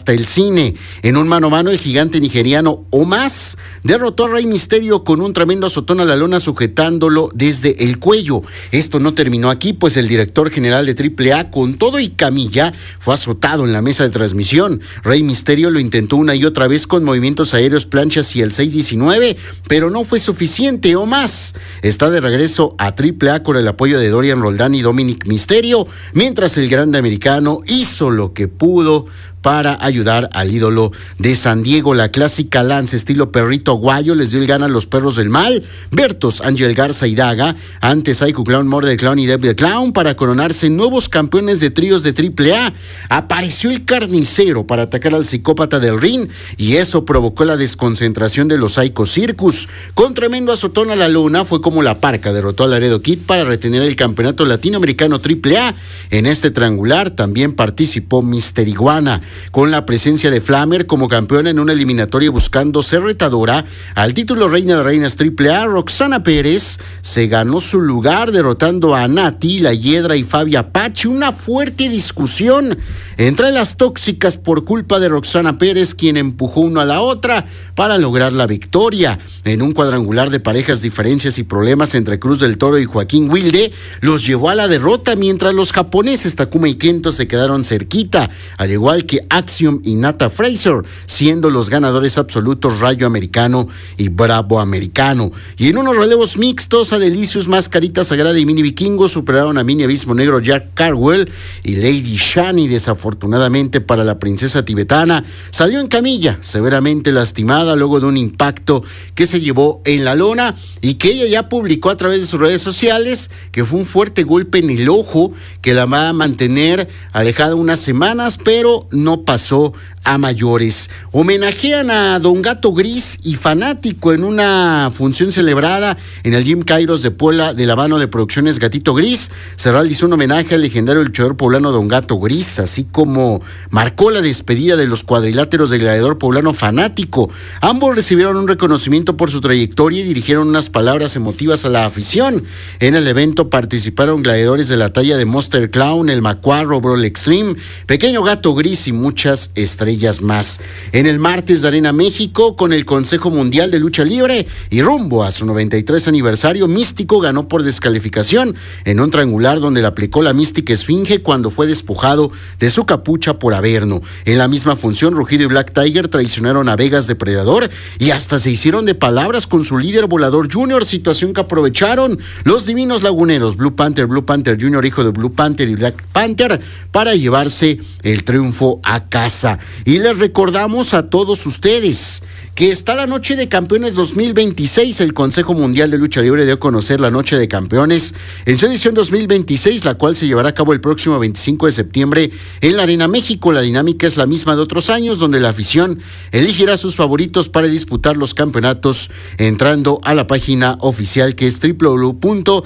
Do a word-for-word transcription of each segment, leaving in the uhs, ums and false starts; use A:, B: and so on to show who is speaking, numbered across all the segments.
A: hasta el cine. En un mano a mano, el gigante nigeriano Omos derrotó a Rey Mysterio con un tremendo azotón a la lona, sujetándolo desde el cuello. Esto no terminó aquí, pues el director general de triple A, con todo y camilla, fue azotado en la mesa de transmisión. Rey Mysterio lo intentó una y otra vez con movimientos aéreos, planchas y el seis diecinueve, pero no fue suficiente. Omos está de regreso a triple A con el apoyo de Dorian Roldán y Dominic Mysterio, mientras el grande americano hizo lo que pudo para ayudar al ídolo de San Diego. La clásica lanza estilo perrito aguayo les dio el gana a los perros del mal, Bertos, Ángel Garza y Daga, ante Psycho Clown, Morde the Clown y Devil the Clown, para coronarse nuevos campeones de tríos de triple A. Apareció el carnicero para atacar al psicópata del ring, y eso provocó la desconcentración de los Psycho Circus. Con tremendo azotón a la luna, fue como la Parca derrotó a Laredo Kid para retener el campeonato latinoamericano triple A. En este triangular también participó Mister Iguana, con la presencia de Flamer como campeona en una eliminatoria buscando ser retadora al título Reina de Reinas triple A. Roxana Pérez se ganó su lugar derrotando a Nati, La Hiedra y Fabi Apache. Una fuerte discusión entre las tóxicas por culpa de Roxana Pérez, quien empujó uno a la otra para lograr la victoria. En un cuadrangular de parejas, diferencias y problemas entre Cruz del Toro y Joaquín Wilde los llevó a la derrota, mientras los japoneses Takuma y Kento se quedaron cerquita, al igual que Axiom y Nata Fraser, siendo los ganadores absolutos Rayo Americano y Bravo Americano. Y en unos relevos mixtos, Adelicious, Mascarita Sagrada y Mini Vikingo superaron a Mini Abismo Negro, Jack Carwell y Lady Shani. Desafortunadamente para la princesa tibetana, salió en camilla, severamente lastimada luego de un impacto que se llevó en la lona, y que ella ya publicó a través de sus redes sociales que fue un fuerte golpe en el ojo que la va a mantener alejada unas semanas, pero no pasó a mayores. Homenajean a Don Gato Gris y Fanático en una función celebrada en el Gym Kairos de Puebla de la mano de Producciones Gatito Gris. Se realizó un homenaje al legendario luchador poblano Don Gato Gris, así como marcó la despedida de los cuadriláteros del gladiador poblano Fanático. Ambos recibieron un reconocimiento por su trayectoria y dirigieron unas palabras emotivas a la afición. En el evento participaron gladiadores de la talla de Monster Clown, El Macuarro, Brawl Extreme, Pequeño Gato Gris y muchas estrellas más. En el martes de Arena México, con el Consejo Mundial de Lucha Libre y rumbo a su noventa y tres aniversario, Místico ganó por descalificación en un triangular donde le aplicó la mística esfinge cuando fue despojado de su capucha por Averno. En la misma función, Rugido y Black Tiger traicionaron a Vegas Depredador y hasta se hicieron de palabras con su líder Volador Junior, situación que aprovecharon los divinos laguneros Blue Panther, Blue Panther Junior, hijo de Blue Panther y Black Panther, para llevarse el triunfo a casa. Y les recordamos a todos ustedes que está la Noche de Campeones dos mil veintiséis. El Consejo Mundial de Lucha Libre dio a conocer la Noche de Campeones en su edición dos mil veintiséis, la cual se llevará a cabo el próximo veinticinco de septiembre en la Arena México. La dinámica es la misma de otros años, donde la afición elegirá sus favoritos para disputar los campeonatos entrando a la página oficial, que es doble u doble u doble u punto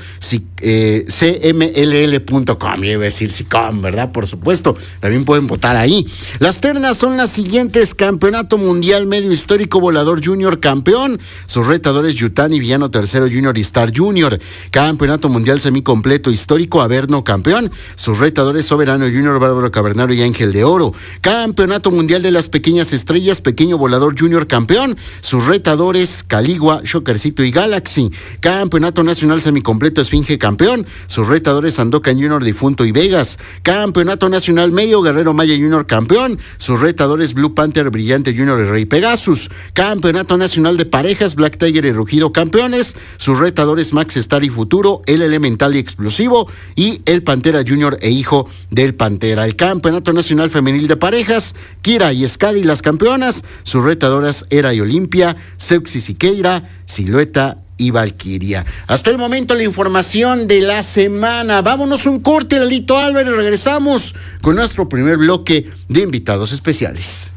A: c m l l punto com. Yo iba a decir SICOM, ¿verdad? Por supuesto, también pueden votar ahí. Las ternas son las siguientes: Campeonato Mundial Medio Histórico, Volador Junior campeón, sus retadores Yutani, Villano Tercero Junior y Star Junior. Campeonato Mundial Semicompleto Histórico, Averno campeón, sus retadores Soberano Junior, Bárbaro Cavernario y Ángel de Oro. Campeonato Mundial de las Pequeñas Estrellas, Pequeño Volador Junior campeón, sus retadores Caligua, Shockercito y Galaxy. Campeonato Nacional Semicompleto Esfinge campeón, sus retadores Sandokan Junior, Difunto y Vegas. Campeonato Nacional Medio, Guerrero Maya Junior campeón, sus retadores Blue Panther, Brillante Junior y Rey Pegasus. Campeonato Nacional de Parejas, Black Tiger y Rugido campeones, sus retadores Max Star y Futuro, El Elemental y Explosivo y El Pantera Junior e Hijo del Pantera. El Campeonato Nacional Femenil de Parejas, Kira y Skadi las campeonas, sus retadoras Era y Olimpia, Seux y Siqueira, Silueta y Valquiria. Hasta el momento la información de la semana. Vámonos un corte, Lalito Álvarez, regresamos con nuestro primer bloque de invitados especiales.